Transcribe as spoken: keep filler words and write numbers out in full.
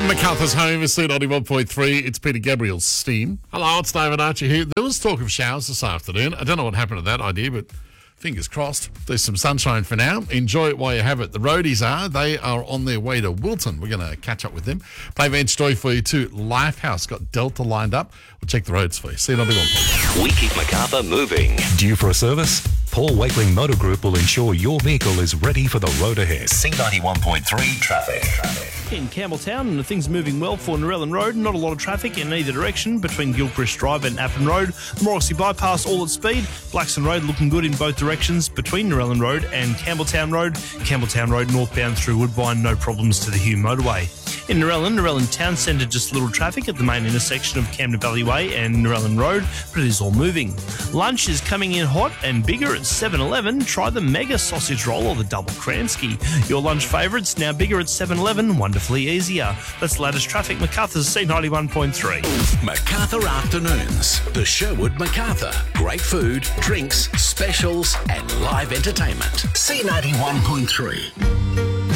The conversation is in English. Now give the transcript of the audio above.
Macarthur's home is C ninety-one point three. It's Peter Gabriel's Steam. Hello, it's David Archie here. There was talk of showers this afternoon. I don't know what happened to that idea, but fingers crossed. There's some sunshine for now. Enjoy it while you have it. The roadies are. They are on their way to Wilton. We're going to catch up with them. Play Van story for you too. Lifehouse got Delta lined up. We'll check the roads for you. C ninety-one. We keep Macarthur moving. Due for a service? Paul Wakeling Motor Group will ensure your vehicle is ready for the road ahead. C ninety-one point three traffic. In Campbelltown, things moving well for Narellan Road. Not a lot of traffic in either direction between Gilchrist Drive and Appin Road. The Morrissey Bypass all at speed. Blackson Road looking good in both directions between Narellan Road and Campbelltown Road. Campbelltown Road northbound through Woodbine, no problems to the Hume Motorway. In Narellan, Narellan Town Centre, just little traffic at the main intersection of Camden Valley Way and Narellan Road, but it is all moving. Lunch is coming in hot and bigger at seven eleven. Try the Mega Sausage Roll or the Double Kransky. Your lunch favourites now bigger at seven eleven, wonderfully easier. That's the latest traffic. Macarthur's C ninety-one point three. Macarthur Afternoons. The Sherwood Macarthur. Great food, drinks, specials and live entertainment. C ninety-one point three.